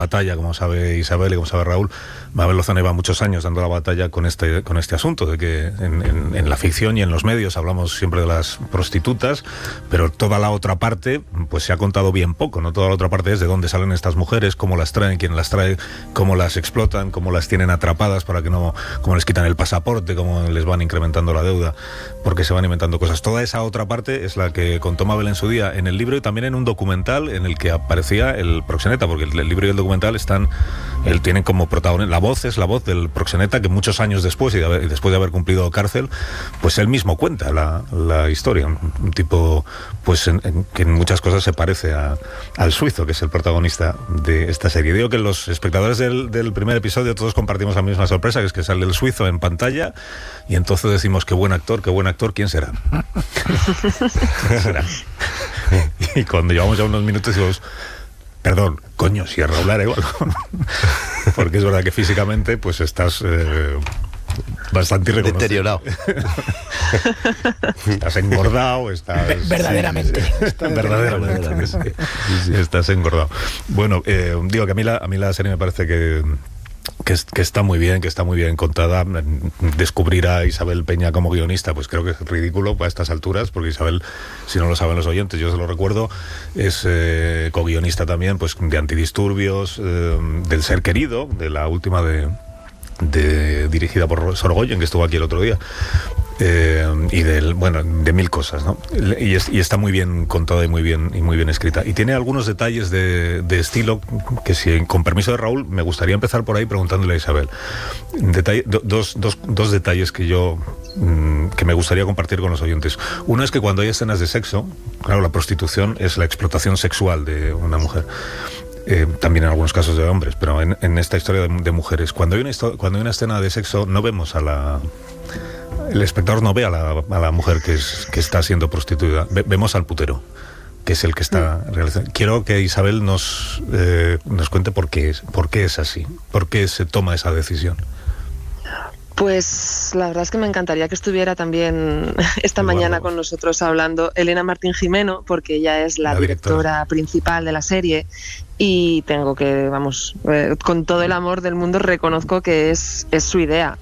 batalla, como sabe Isabel y como sabe Raúl. Mabel Lozano lleva muchos años dando la batalla con este asunto, de que en la ficción y en los medios hablamos siempre de las prostitutas, pero toda la otra parte pues se ha contado bien poco, ¿no? Toda la otra parte es de dónde salen estas mujeres, cómo las traen, quién las trae, cómo las explotan, cómo las tienen atrapadas para que no, cómo les quitan el pasaporte, cómo les van incrementando la deuda, porque se van inventando cosas. Toda esa otra parte es la que contó Mabel en su día en el libro y también en un documental en el que aparecía el proxeneta, porque el libro y el documental tienen como protagonista, la voz es la voz del proxeneta, que muchos años después, y después de haber cumplido cárcel, pues él mismo cuenta la historia. Un tipo pues que en muchas cosas se parece al suizo, que es el protagonista de esta serie. Digo que los espectadores del primer episodio todos compartimos la misma sorpresa, que es que sale el suizo en pantalla, y entonces decimos, qué buen actor, ¿quién será? ¿Quién será? Y cuando llevamos ya unos minutos decimos, perdón, coño, si es Raúl Arevalo. Porque es verdad que físicamente pues estás bastante irreconocible. Deteriorado. Estás engordado, estás... Verdaderamente. Verdaderamente. Sí, estás engordado. Bueno, digo que a mí la serie me parece que está muy bien, contada. Descubrir a Isabel Peña como guionista, pues creo que es ridículo a estas alturas, porque Isabel, si no lo saben los oyentes, yo se lo recuerdo, es co-guionista también pues de Antidisturbios, del Ser Querido, de la última dirigida por Sorogoyen, que estuvo aquí el otro día. Y de mil cosas, ¿no? Y está muy bien contada y muy bien escrita. Y tiene algunos detalles de estilo que, si con permiso de Raúl, me gustaría empezar por ahí preguntándole a Isabel. Dos detalles que me gustaría compartir con los oyentes. Uno es que cuando hay escenas de sexo, claro, la prostitución es la explotación sexual de una mujer. También en algunos casos de hombres, pero en esta historia de mujeres, cuando hay una escena de sexo, no vemos el espectador no ve a la mujer que está siendo prostituida. Vemos al putero, que es el que está realizando. Quiero que Isabel nos cuente por qué es así, por qué se toma esa decisión. Pues la verdad es que me encantaría que estuviera también esta mañana con nosotros hablando Elena Martín Jimeno, porque ella es la directora principal de la serie, y tengo que, con todo el amor del mundo reconozco que es su idea.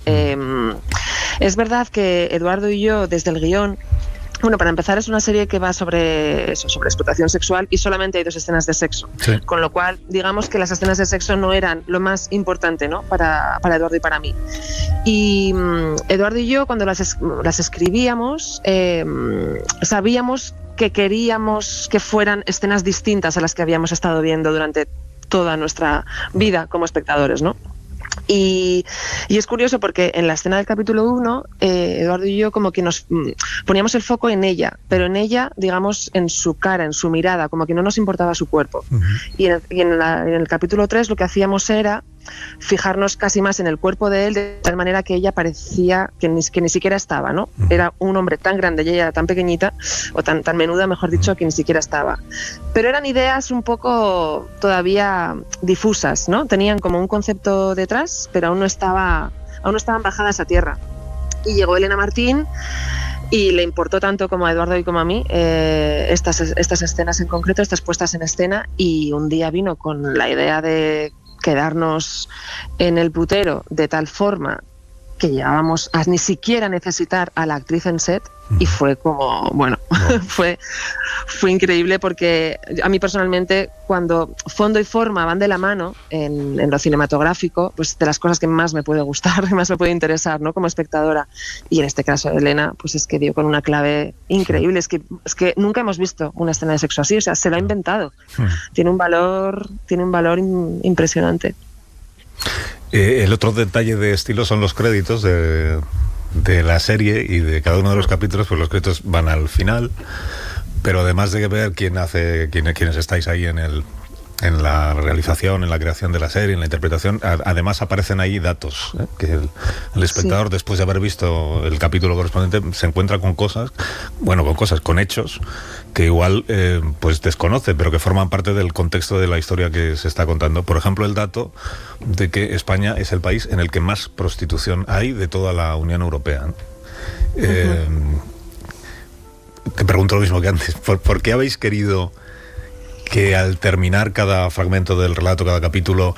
Es verdad que Eduardo y yo, desde el guión, bueno, para empezar, es una serie que va sobre explotación sexual, y solamente hay 2 escenas de sexo. Sí. Con lo cual, digamos que las escenas de sexo no eran lo más importante, ¿no? Para Eduardo y para mí. Y Eduardo y yo, cuando las escribíamos, sabíamos que queríamos que fueran escenas distintas a las que habíamos estado viendo durante toda nuestra vida como espectadores, ¿no? Y es curioso porque en la escena del capítulo 1, Eduardo y yo como que nos poníamos el foco en ella, pero en ella, digamos, en su cara, en su mirada, como que no nos importaba su cuerpo. Uh-huh. Y en el capítulo 3 lo que hacíamos era fijarnos casi más en el cuerpo de él, de tal manera que ella parecía que ni siquiera estaba, ¿no? Uh-huh. Era un hombre tan grande y ella tan pequeñita, o tan menuda, mejor dicho, que ni siquiera estaba. Pero eran ideas un poco todavía difusas, ¿no? Tenían como un concepto detrás, pero aún no estaban bajadas a tierra. Y llegó Elena Martín y le importó tanto como a Eduardo y como a mí estas escenas en concreto, estas puestas en escena, y un día vino con la idea de quedarnos en el putero de tal forma que llegábamos a ni siquiera necesitar a la actriz en set, y fue como, fue increíble, porque a mí personalmente, cuando fondo y forma van de la mano en lo cinematográfico, pues de las cosas que más me puede gustar, que más me puede interesar, ¿no? Como espectadora. Y en este caso Elena, pues es que dio con una clave increíble. Es que nunca hemos visto una escena de sexo así, o sea, se lo ha inventado. Tiene un valor impresionante. El otro detalle de estilo son los créditos de la serie, y de cada uno de los capítulos, pues los créditos van al final, pero además de ver quiénes estáis ahí en la realización, en la creación de la serie, en la interpretación, además aparecen ahí datos, que el espectador, después de haber visto el capítulo correspondiente, se encuentra con hechos que igual pues desconoce, pero que forman parte del contexto de la historia que se está contando. Por ejemplo, el dato de que España es el país en el que más prostitución hay de toda la Unión Europea, ¿no? Te pregunto lo mismo que antes. ¿Por qué habéis querido que al terminar cada fragmento del relato, cada capítulo,